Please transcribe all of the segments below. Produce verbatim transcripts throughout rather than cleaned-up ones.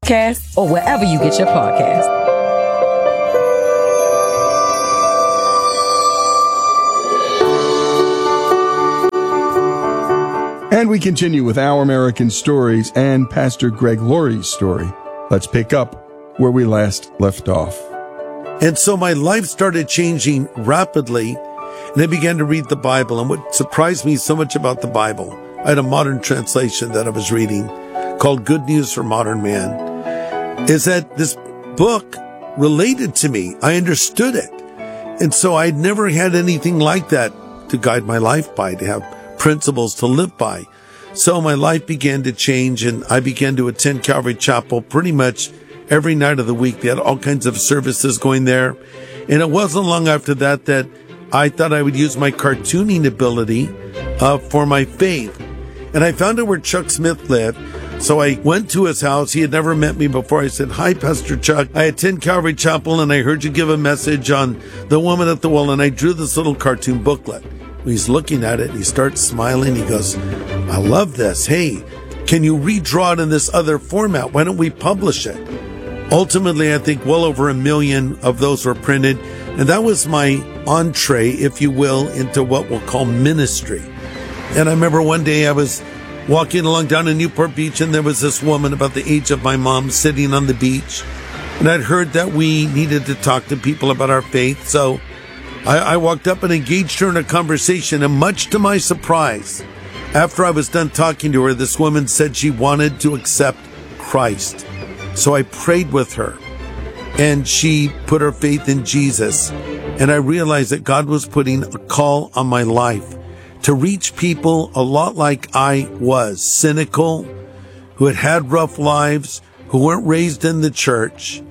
Podcast or wherever you get your podcasts. And we continue with Our American Stories and Pastor Greg Laurie's story. Let's pick up where we last left off. And so my life started changing rapidly, and I began to read the Bible. And what surprised me so much about the Bible, I had a modern translation that I was reading called Good News for Modern Man, is that this book related to me. I understood it. And so I'd never had anything like that to guide my life by, to have principles to live by. So my life began to change, and I began to attend Calvary Chapel pretty much every night of the week. They had all kinds of services going there. And it wasn't long after that that I thought I would use my cartooning ability uh, for my faith. And I found out where Chuck Smith lived. So I went to his house. He had never met me before. I said, "Hi, Pastor Chuck. I attend Calvary Chapel, and I heard you give a message on the woman at the well." And I drew this little cartoon booklet. He's looking at it, and he starts smiling. He goes, "I love this. Hey, can you redraw it in this other format? Why don't we publish it?" Ultimately, I think well over a million of those were printed. And that was my entree, if you will, into what we'll call ministry. And I remember one day I was walking along down in Newport Beach, and there was this woman about the age of my mom sitting on the beach. And I'd heard that we needed to talk to people about our faith. So I, I walked up and engaged her in a conversation, and much to my surprise, after I was done talking to her, this woman said she wanted to accept Christ. So I prayed with her, and she put her faith in Jesus, and I realized that God was putting a call on my life to reach people a lot like I was, cynical, who had had rough lives, who weren't raised in the church.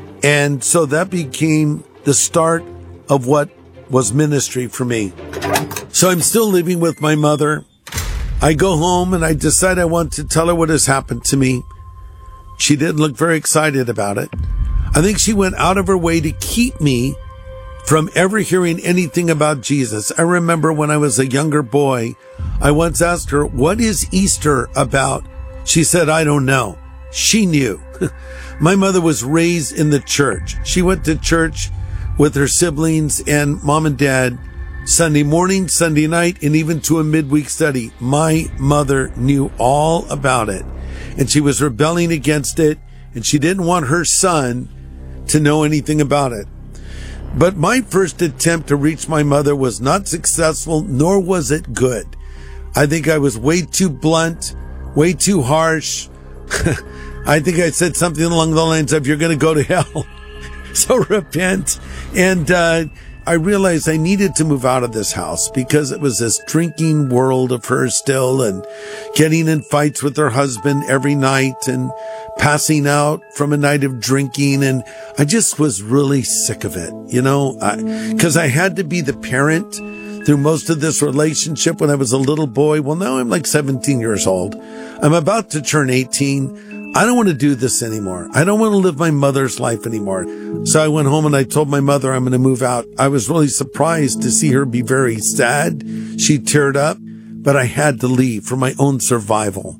And so that became the start of what was ministry for me. So I'm still living with my mother. I go home and I decide I want to tell her what has happened to me. She didn't look very excited about it. I think she went out of her way to keep me from ever hearing anything about Jesus. I remember when I was a younger boy, I once asked her, "What is Easter about?" She said, "I don't know." She knew. My mother was raised in the church. She went to church with her siblings and mom and dad Sunday morning, Sunday night, and even to a midweek study. My mother knew all about it, and she was rebelling against it, and she didn't want her son to know anything about it. But my first attempt to reach my mother was not successful, nor was it good. I think I was way too blunt, way too harsh. I think I said something along the lines of, "You're going to go to hell, so repent." And uh I realized I needed to move out of this house because it was this drinking world of hers still, and getting in fights with her husband every night and passing out from a night of drinking. And I just was really sick of it, you know, because I, I had to be the parent through most of this relationship when I was a little boy. Well, now I'm like seventeen years old. I'm about to turn eighteen. I don't want to do this anymore. I don't want to live my mother's life anymore. So I went home and I told my mother I'm going to move out. I was really surprised to see her be very sad. She teared up, but I had to leave for my own survival.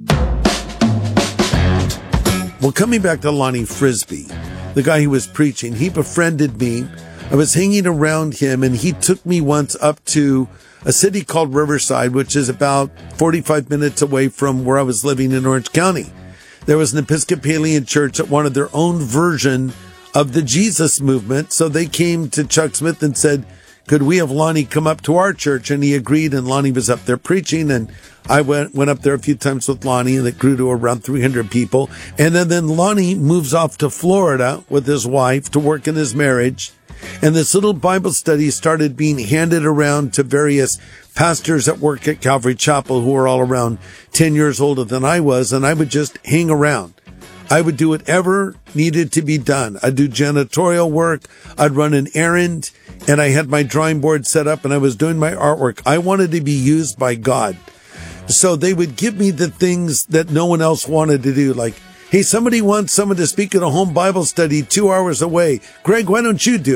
Well, coming back to Lonnie Frisbee, the guy who was preaching, he befriended me. I was hanging around him, and he took me once up to a city called Riverside, which is about forty-five minutes away from where I was living in Orange County. There was an Episcopalian church that wanted their own version of the Jesus movement. So they came to Chuck Smith and said, "Could we have Lonnie come up to our church?" And he agreed, and Lonnie was up there preaching. And I went, went up there a few times with Lonnie, and it grew to around three hundred people. And then, then Lonnie moves off to Florida with his wife to work in his marriage. And this little Bible study started being handed around to various pastors that work at Calvary Chapel who were all around ten years older than I was. And I would just hang around. I would do whatever needed to be done. I'd do janitorial work. I'd run an errand, and I had my drawing board set up, and I was doing my artwork. I wanted to be used by God. So they would give me the things that no one else wanted to do, like, "Hey, somebody wants someone to speak at a home Bible study two hours away. Greg, why don't you do it?"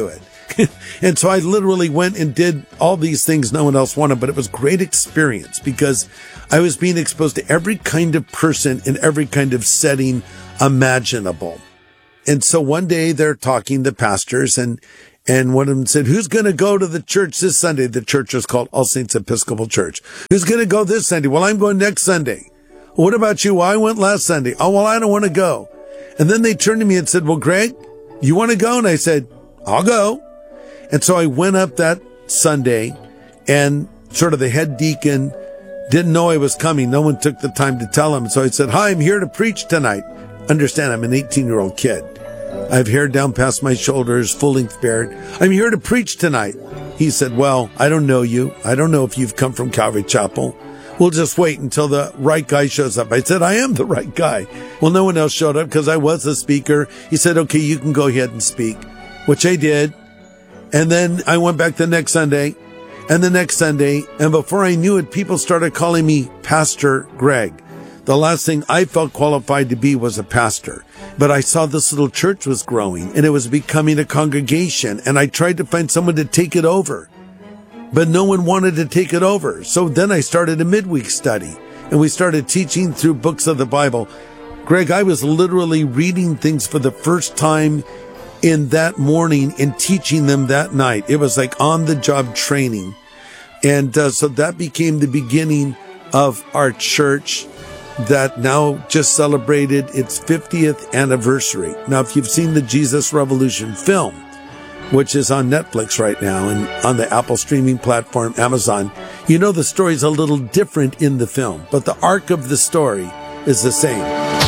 And so I literally went and did all these things no one else wanted, but it was a great experience because I was being exposed to every kind of person in every kind of setting imaginable. And so one day they're talking, the pastors, and and one of them said, who's going to go to the church this Sunday? The church is called All Saints Episcopal Church. Who's going to go this Sunday? Well, I'm going next Sunday. What about you? Well, I went last Sunday. Oh, well, I don't want to go. And then they turned to me and said, well, Greg, you want to go? And I said, I'll go. And so I went up that Sunday, and sort of the head deacon didn't know I was coming. No one took the time to tell him. So I said, hi, I'm here to preach tonight. Understand, I'm an eighteen-year-old kid. I have hair down past my shoulders, full-length beard. I'm here to preach tonight. He said, well, I don't know you. I don't know if you've come from Calvary Chapel. We'll just wait until the right guy shows up. I said, I am the right guy. Well, no one else showed up because I was the speaker. He said, okay, you can go ahead and speak, which I did. And then I went back the next Sunday and the next Sunday. And before I knew it, people started calling me Pastor Greg. The last thing I felt qualified to be was a pastor. But I saw this little church was growing and it was becoming a congregation. And I tried to find someone to take it over. But no one wanted to take it over. So then I started a midweek study. And we started teaching through books of the Bible. Greg, I was literally reading things for the first time in that morning and teaching them that night. It was like on-the-job training. And uh, so that became the beginning of our church that now just celebrated its fiftieth anniversary. Now, if you've seen the Jesus Revolution film, which is on Netflix right now and on the Apple streaming platform, Amazon, you know the story's a little different in the film, but the arc of the story is the same.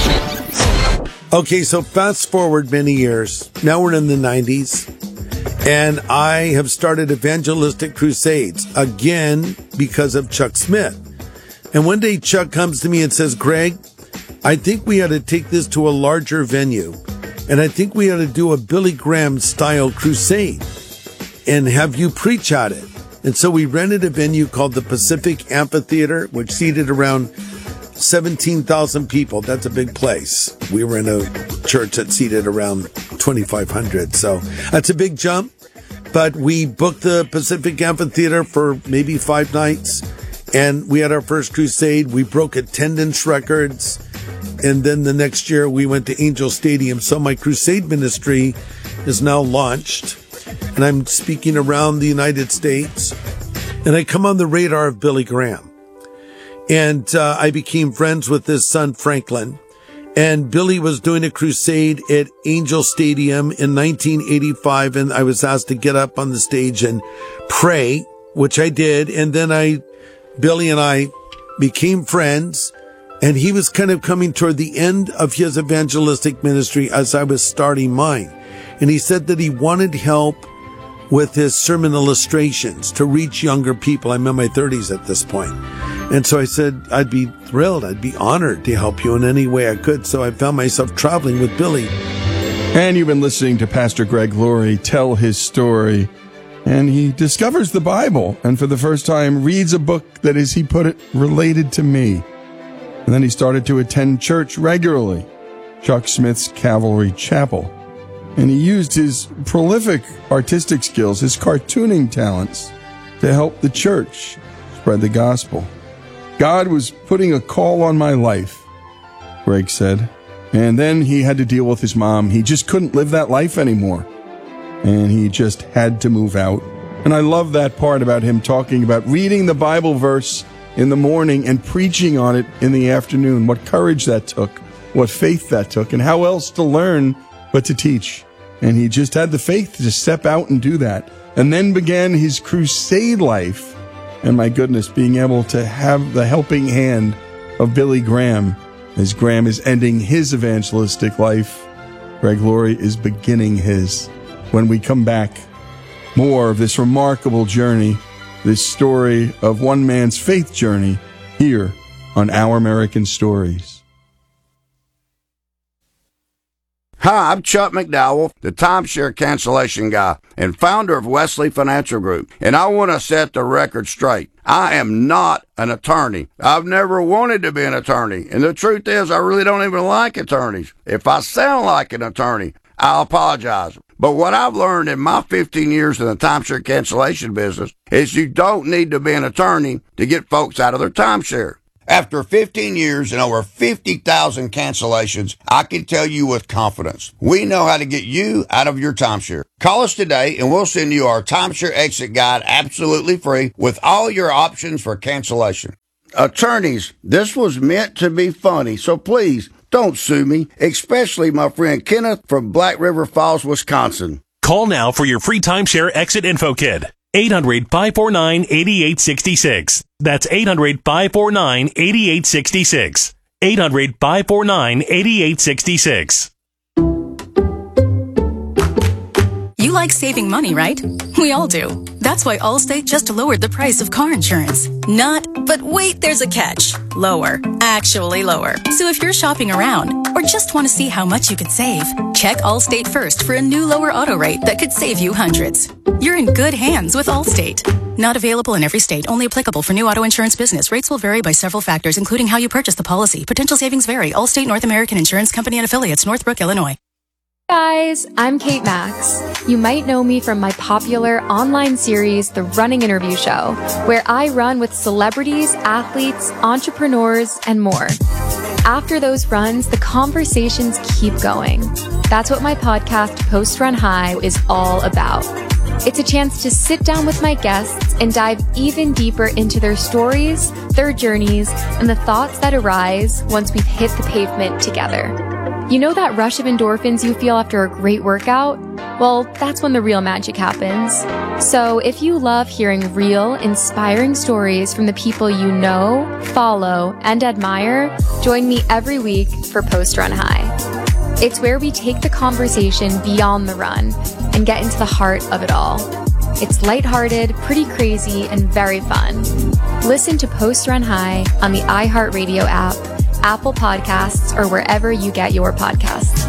Okay, so fast forward many years. Now we're in the nineties, and I have started evangelistic crusades, again, because of Chuck Smith. And one day Chuck comes to me and says, Greg, I think we ought to take this to a larger venue. And I think we ought to do a Billy Graham style crusade and have you preach at it. And so we rented a venue called the Pacific Amphitheater, which seated around seventeen thousand people. That's a big place. We were in a church that seated around twenty-five hundred. So that's a big jump. But we booked the Pacific Amphitheater for maybe five nights. And we had our first crusade. We broke attendance records. And then the next year we went to Angel Stadium. So my crusade ministry is now launched. And I'm speaking around the United States. And I come on the radar of Billy Graham. And uh, I became friends with his son, Franklin. And Billy was doing a crusade at Angel Stadium in nineteen eighty-five. And I was asked to get up on the stage and pray, which I did. And then I, Billy and I became friends. And he was kind of coming toward the end of his evangelistic ministry as I was starting mine. And he said that he wanted help with his sermon illustrations to reach younger people. I'm in my thirties at this point. And so I said, I'd be thrilled. I'd be honored to help you in any way I could. So I found myself traveling with Billy. And you've been listening to Pastor Greg Laurie tell his story. And he discovers the Bible and for the first time reads a book that, as he put it, related to me. And then he started to attend church regularly, Chuck Smith's Calvary Chapel. And he used his prolific artistic skills, his cartooning talents, to help the church spread the gospel. God was putting a call on my life, Greg said. And then he had to deal with his mom. He just couldn't live that life anymore. And he just had to move out. And I love that part about him talking about reading the Bible verse in the morning and preaching on it in the afternoon. What courage that took, what faith that took, and how else to learn but to teach. And he just had the faith to step out and do that. And then began his crusade life. And my goodness, being able to have the helping hand of Billy Graham as Graham is ending his evangelistic life. Greg Laurie is beginning his. When we come back, more of this remarkable journey, this story of one man's faith journey here on Our American Stories. Hi, I'm Chuck McDowell, the timeshare cancellation guy and founder of Wesley Financial Group, and I want to set the record straight. I am not an attorney. I've never wanted to be an attorney, and the truth is I really don't even like attorneys. If I sound like an attorney, I apologize. But what I've learned in my fifteen years in the timeshare cancellation business is you don't need to be an attorney to get folks out of their timeshare. After fifteen years and over fifty thousand cancellations, I can tell you with confidence, we know how to get you out of your timeshare. Call us today and we'll send you our timeshare exit guide absolutely free with all your options for cancellation. Attorneys, this was meant to be funny, so please don't sue me, especially my friend Kenneth from Black River Falls, Wisconsin. Call now for your free timeshare exit info kit. eight hundred, five four nine, eight eight six six. That's eight hundred, five four nine, eight eight six six. eight hundred, five four nine, eight eight six six. You like saving money, right? We all do. That's why Allstate just lowered the price of car insurance. Not, but wait, there's a catch. Lower. Actually lower. So if you're shopping around or just want to see how much you could save, check Allstate first for a new lower auto rate that could save you hundreds. You're in good hands with Allstate. Not available in every state. Only applicable for new auto insurance business. Rates will vary by several factors, including how you purchase the policy. Potential savings vary. Allstate North American Insurance Company and Affiliates, Northbrook, Illinois. Guys, I'm Kate Max. You might know me from my popular online series, The Running Interview Show, where I run with celebrities, athletes, entrepreneurs, and more. After those runs, the conversations keep going. That's what my podcast, Post Run High, is all about. It's a chance to sit down with my guests and dive even deeper into their stories, their journeys, and the thoughts that arise once we've hit the pavement together. You know that rush of endorphins you feel after a great workout? Well, that's when the real magic happens. So if you love hearing real, inspiring stories from the people you know, follow, and admire, join me every week for Post Run High. It's where we take the conversation beyond the run and get into the heart of it all. It's lighthearted, pretty crazy, and very fun. Listen to Post Run High on the iHeartRadio app, Apple Podcasts, or wherever you get your podcasts.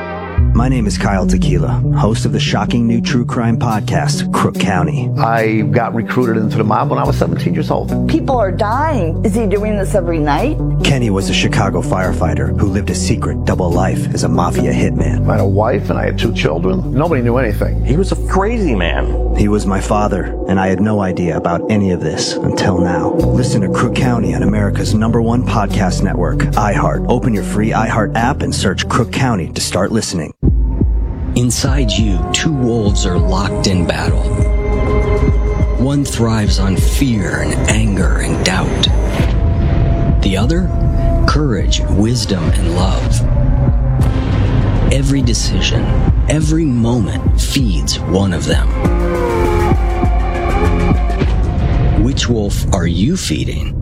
My name is Kyle Tequila, host of the shocking new true crime podcast, Crook County. I got recruited into the mob when I was seventeen years old. People are dying. Is he doing this every night? Kenny was a Chicago firefighter who lived a secret double life as a mafia hitman. I had a wife and I had two children. Nobody knew anything. He was a crazy man. He was my father, and I had no idea about any of this until now. Listen to Crook County on America's number one podcast network, iHeart. Open your free iHeart app and search Crook County to start listening. Inside you, two wolves are locked in battle. One thrives on fear and anger and doubt. The other, courage, wisdom, and love. Every decision, every moment feeds one of them. Which wolf are you feeding?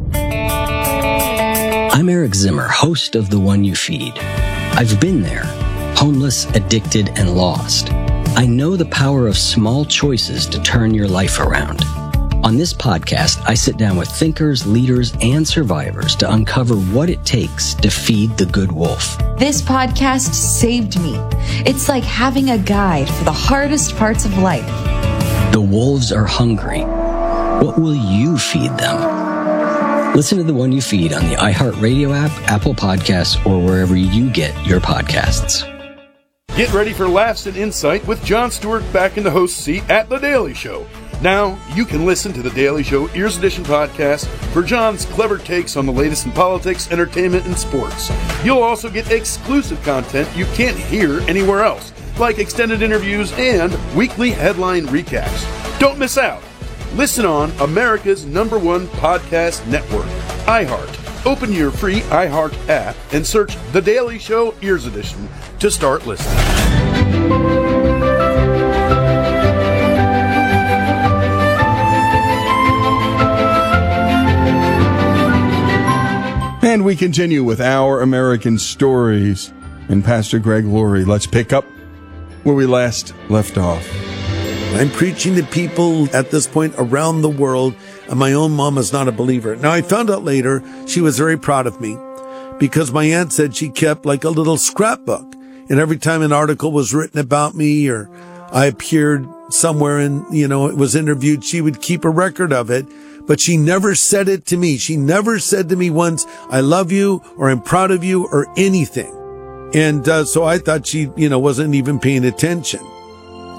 I'm Eric Zimmer, host of The One You Feed. I've been there. Homeless, addicted, and lost. I know the power of small choices to turn your life around. On this podcast, I sit down with thinkers, leaders, and survivors to uncover what it takes to feed the good wolf. This podcast saved me. It's like having a guide for the hardest parts of life. The wolves are hungry. What will you feed them? Listen to The One You Feed on the iHeartRadio app, Apple Podcasts, or wherever you get your podcasts. Get ready for laughs and insight with Jon Stewart back in the host seat at The Daily Show. Now, you can listen to The Daily Show Ears Edition podcast for Jon's clever takes on the latest in politics, entertainment, and sports. You'll also get exclusive content you can't hear anywhere else, like extended interviews and weekly headline recaps. Don't miss out. Listen on America's number one podcast network, iHeart. Open your free iHeart app and search The Daily Show Ears Edition to start listening. And we continue with Our American Stories. And Pastor Greg Laurie, let's pick up where we last left off. I'm preaching to people at this point around the world, and my own mom is not a believer. Now, I found out later she was very proud of me because my aunt said she kept like a little scrapbook. And every time an article was written about me or I appeared somewhere and, you know, it was interviewed, she would keep a record of it. But she never said it to me. She never said to me once, I love you or I'm proud of you or anything. And uh, so I thought she, you know, wasn't even paying attention.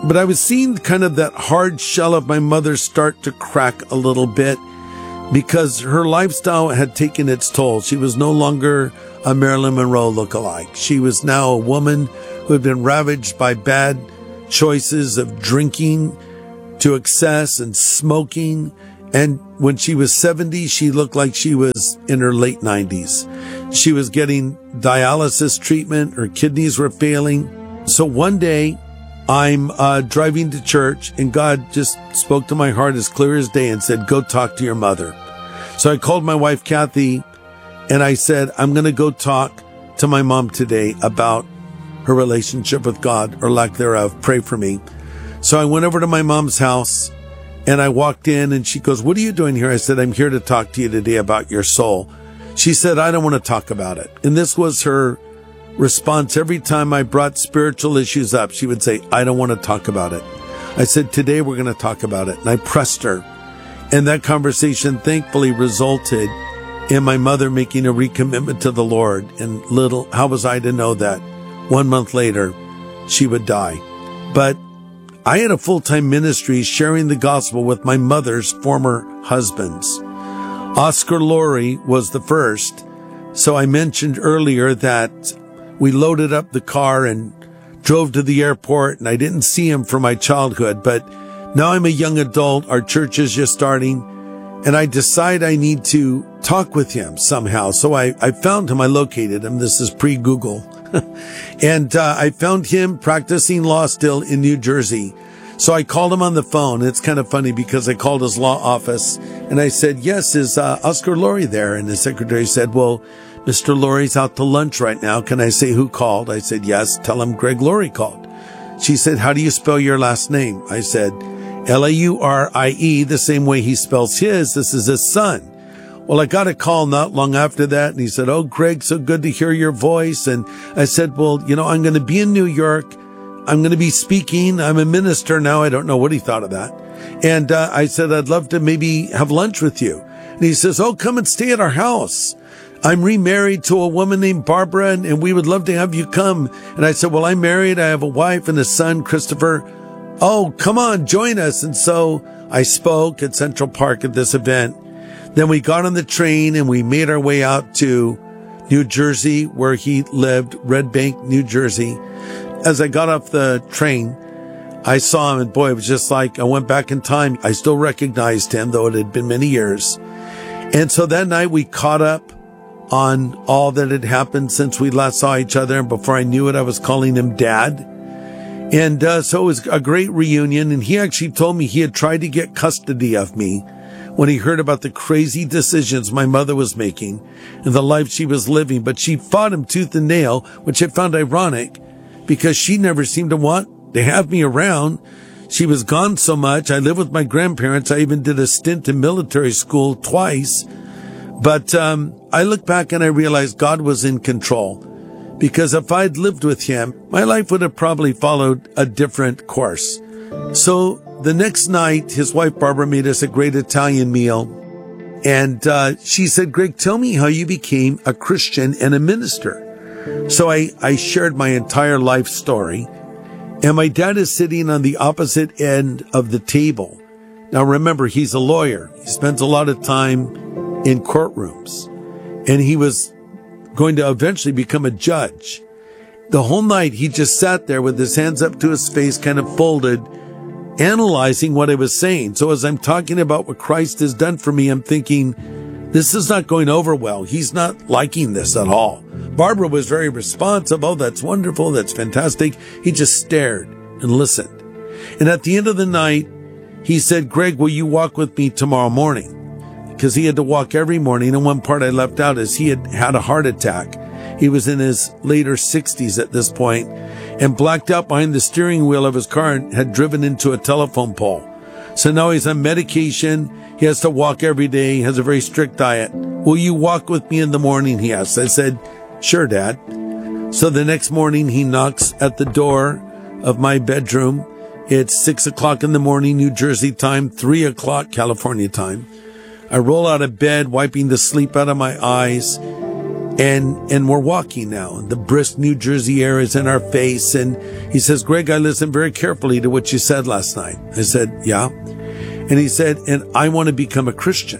But I was seeing kind of that hard shell of my mother start to crack a little bit because her lifestyle had taken its toll. She was no longer a Marilyn Monroe lookalike. She was now a woman who had been ravaged by bad choices of drinking to excess and smoking. And when she was seventy, she looked like she was in her late nineties. She was getting dialysis treatment. Her kidneys were failing. So one day I'm uh, driving to church and God just spoke to my heart as clear as day and said, go talk to your mother. So I called my wife, Kathy, and I said, I'm going to go talk to my mom today about her relationship with God or lack thereof. Pray for me. So I went over to my mom's house and I walked in and she goes, what are you doing here? I said, I'm here to talk to you today about your soul. She said, I don't want to talk about it. And this was her response every time I brought spiritual issues up. She would say, I don't want to talk about it. I said, today we're going to talk about it. And I pressed her. And that conversation thankfully resulted in my mother making a recommitment to the Lord. And little, how was I to know that one month later she would die? But I had a full-time ministry sharing the gospel with my mother's former husbands. Oscar Laurie was the first. So I mentioned earlier that we loaded up the car and drove to the airport, and I didn't see him for my childhood, but now I'm a young adult. Our church is just starting, and I decide I need to talk with him somehow. So I, I found him. I located him. This is pre-Google. and uh, I found him practicing law still in New Jersey. So I called him on the phone. It's kind of funny because I called his law office, and I said, yes, is uh, Oscar Laurie there? And the secretary said, well, Mister Laurie's out to lunch right now. Can I say who called? I said, yes, tell him Greg Laurie called. She said, how do you spell your last name? I said, L A U R I E, the same way he spells his. This is his son. Well, I got a call not long after that, and he said, oh, Greg, so good to hear your voice. And I said, well, you know, I'm going to be in New York. I'm going to be speaking. I'm a minister now. I don't know what he thought of that. And uh, I said, I'd love to maybe have lunch with you. And he says, oh, come and stay at our house. I'm remarried to a woman named Barbara, and, and we would love to have you come. And I said, well, I'm married. I have a wife and a son, Christopher. Oh, come on, join us. And so I spoke at Central Park at this event. Then we got on the train and we made our way out to New Jersey, where he lived, Red Bank, New Jersey. As I got off the train, I saw him, and boy, it was just like I went back in time. I still recognized him, though it had been many years. And so that night we caught up on all that had happened since we last saw each other. And before I knew it, I was calling him Dad. And uh, so it was a great reunion. And he actually told me he had tried to get custody of me when he heard about the crazy decisions my mother was making and the life she was living. But she fought him tooth and nail, which I found ironic because she never seemed to want to have me around. She was gone so much. I lived with my grandparents. I even did a stint in military school twice. But um, I look back and I realized God was in control, because if I'd lived with him, my life would have probably followed a different course. So the next night, his wife Barbara made us a great Italian meal. And uh, she said, Greg, tell me how you became a Christian and a minister. So I, I shared my entire life story. And my dad is sitting on the opposite end of the table. Now remember, he's a lawyer. He spends a lot of time in courtrooms, and he was going to eventually become a judge. The whole night he just sat there with his hands up to his face, kind of folded, analyzing what I was saying. So as I'm talking about what Christ has done for me, I'm thinking, this is not going over well. He's not liking this at all. Barbara was very responsive. Oh, that's wonderful. That's fantastic. He just stared and listened. And at the end of the night, he said, Greg, will you walk with me tomorrow morning? Because he had to walk every morning. And one part I left out is he had had a heart attack. He was in his later sixties at this point and blacked out behind the steering wheel of his car and had driven into a telephone pole. So now he's on medication. He has to walk every day. He has a very strict diet. Will you walk with me in the morning? He asked. I said, sure, Dad. So the next morning he knocks at the door of my bedroom. It's six o'clock in the morning, New Jersey time, three o'clock California time. I roll out of bed, wiping the sleep out of my eyes. And, and we're walking now, and the brisk New Jersey air is in our face. And he says, Greg, I listened very carefully to what you said last night. I said, yeah. And he said, and I want to become a Christian.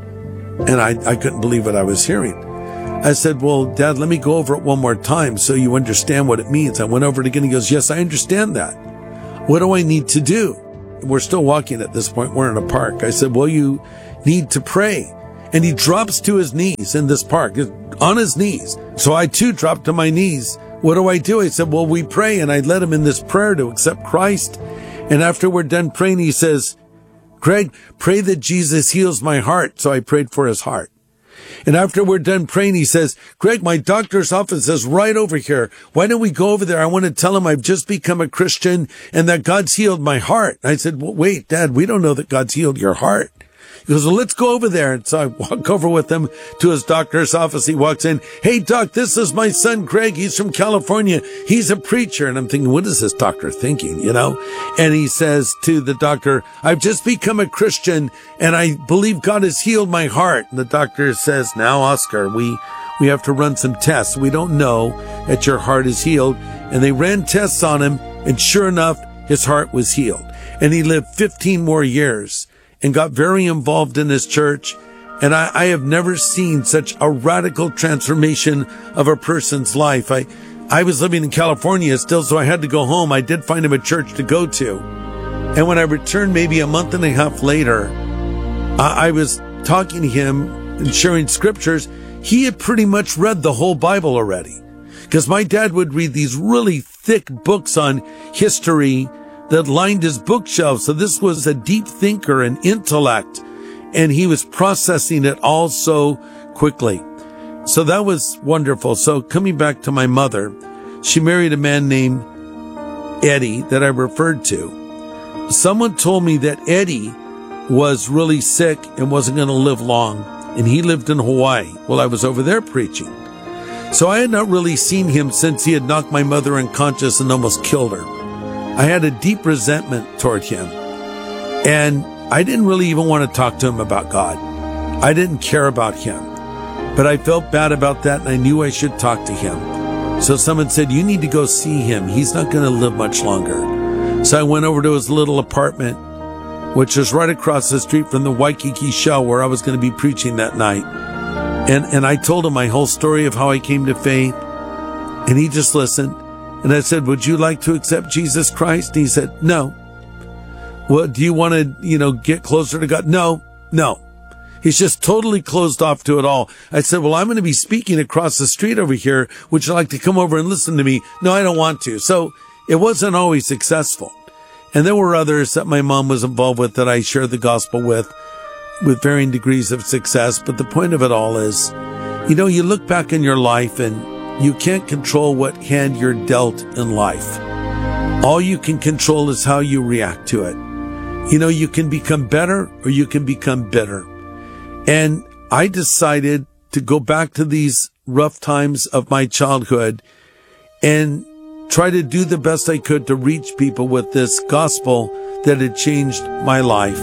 And I, I couldn't believe what I was hearing. I said, well, Dad, let me go over it one more time so you understand what it means. I went over it again. He goes, yes, I understand that. What do I need to do? We're still walking at this point. We're in a park. I said, well, you need to pray. And he drops to his knees in this park, on his knees. So I too dropped to my knees. What do I do? I said, well, we pray. And I led him in this prayer to accept Christ. And after we're done praying, he says, Greg, pray that Jesus heals my heart. So I prayed for his heart. And after we're done praying, he says, Greg, my doctor's office is right over here. Why don't we go over there? I want to tell him I've just become a Christian and that God's healed my heart. I said, well, wait, Dad, we don't know that God's healed your heart. He goes, well, let's go over there. And so I walk over with him to his doctor's office. He walks in. Hey, doc, this is my son, Greg. He's from California. He's a preacher. And I'm thinking, what is this doctor thinking, you know? And he says to the doctor, I've just become a Christian and I believe God has healed my heart. And the doctor says, now, Oscar, we, we have to run some tests. We don't know that your heart is healed. And they ran tests on him. And sure enough, his heart was healed. And he lived fifteen more years. And got very involved in his church. And I, I have never seen such a radical transformation of a person's life. I, I was living in California still, so I had to go home. I did find him a church to go to. And when I returned maybe a month and a half later, I, I was talking to him and sharing scriptures. He had pretty much read the whole Bible already. Because my dad would read these really thick books on history that lined his bookshelf. So this was a deep thinker and intellect, and he was processing it all so quickly. So that was wonderful. So coming back to my mother, she married a man named Eddie that I referred to. Someone told me that Eddie was really sick and wasn't going to live long, and he lived in Hawaii while I was over there preaching. So I had not really seen him since he had knocked my mother unconscious and almost killed her. I had a deep resentment toward him, and I didn't really even want to talk to him about God. I didn't care about him, but I felt bad about that, and I knew I should talk to him. So someone said, you need to go see him. He's not going to live much longer. So I went over to his little apartment, which was right across the street from the Waikiki Shell where I was going to be preaching that night. And, and I told him my whole story of how I came to faith, and he just listened. And I said, would you like to accept Jesus Christ? And he said, no. Well, do you want to, you know, get closer to God? No, no. He's just totally closed off to it all. I said, well, I'm going to be speaking across the street over here. Would you like to come over and listen to me? No, I don't want to. So it wasn't always successful. And there were others that my mom was involved with that I shared the gospel with, with varying degrees of success. But the point of it all is, you know, you look back in your life and you can't control what hand you're dealt in life. All you can control is how you react to it. You know, you can become better or you can become bitter. And I decided to go back to these rough times of my childhood and try to do the best I could to reach people with this gospel that had changed my life.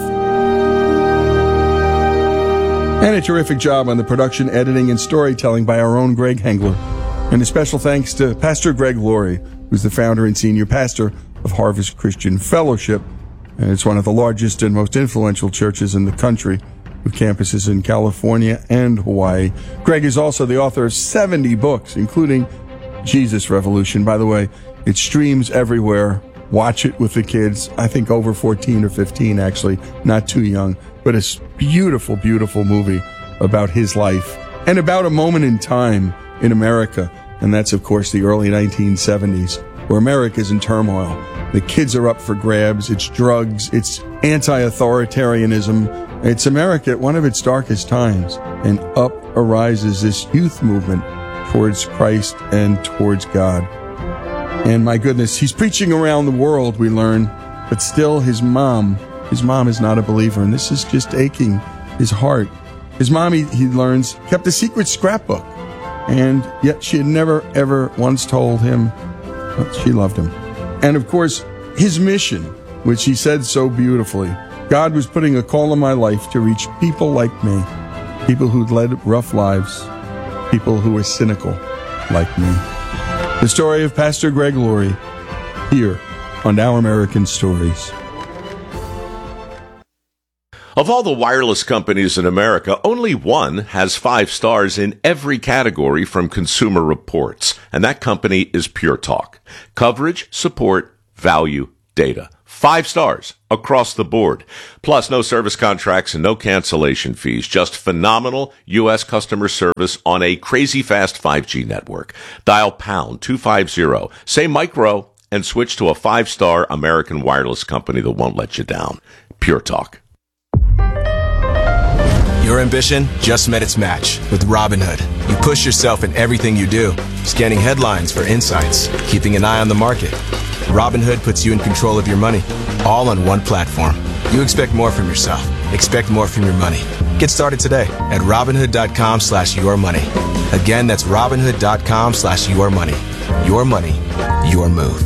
And a terrific job on the production, editing, and storytelling by our own Greg Hengler. And a special thanks to Pastor Greg Laurie, who's the founder and senior pastor of Harvest Christian Fellowship. And it's one of the largest and most influential churches in the country, with campuses in California and Hawaii. Greg is also the author of seventy books, including Jesus Revolution. By the way, it streams everywhere. Watch it with the kids. I think over fourteen or fifteen, actually, not too young. But it's a beautiful, beautiful movie about his life and about a moment in time in America. And that's, of course, the early nineteen seventies, where America's in turmoil. The kids are up for grabs. It's drugs. It's anti-authoritarianism. It's America at one of its darkest times. And up arises this youth movement towards Christ and towards God. And my goodness, he's preaching around the world, we learn. But still, his mom, his mom is not a believer. And this is just aching his heart. His mom, he, he learns, kept a secret scrapbook. And yet she had never, ever once told him that she loved him. And of course, his mission, which he said so beautifully, God was putting a call in my life to reach people like me, people who'd led rough lives, people who are cynical like me. The story of Pastor Greg Laurie here on Our American Stories. Of all the wireless companies in America, only one has five stars in every category from Consumer Reports, and that company is Pure Talk. Coverage, support, value, data. Five stars across the board. Plus, no service contracts and no cancellation fees. Just phenomenal U S customer service on a crazy fast five G network. Dial pound two fifty, say micro, and switch to a five-star American wireless company that won't let you down. Pure Talk. Your ambition just met its match with Robinhood. You push yourself in everything you do, scanning headlines for insights, keeping an eye on the market. Robinhood puts you in control of your money, all on one platform. You expect more from yourself. Expect more from your money. Get started today at Robinhood.com slash your money. Again, that's Robinhood.com slash your money. Your money, your move.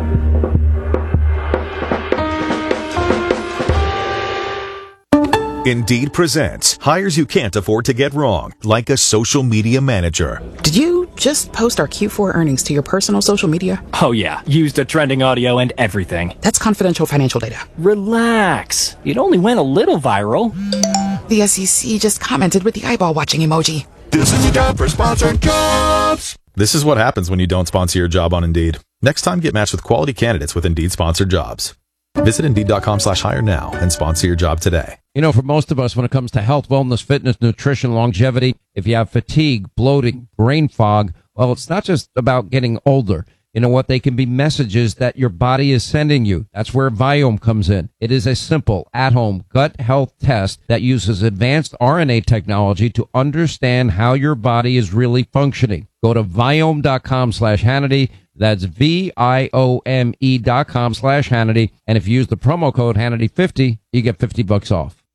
Indeed presents hires you can't afford to get wrong, like a social media manager. Did you just post our Q four earnings to your personal social media? Oh yeah, used the trending audio and everything. That's confidential financial data. Relax. It only went a little viral. The S E C just commented with the eyeball watching emoji. This is a job for sponsored jobs. This is what happens when you don't sponsor your job on Indeed. Next time, get matched with quality candidates with Indeed sponsored jobs. Visit Indeed.com slash hire now and sponsor your job today. You know, for most of us, when it comes to health, wellness, fitness, nutrition, longevity, if you have fatigue, bloating, brain fog, well, it's not just about getting older. You know what? They can be messages that your body is sending you. That's where Viome comes in. It is a simple, at-home gut health test that uses advanced R N A technology to understand how your body is really functioning. Go to Viome.com slash Hannity. That's V-I-O-M-E dot com slash Hannity. And if you use the promo code Hannity fifty, you get fifty bucks off.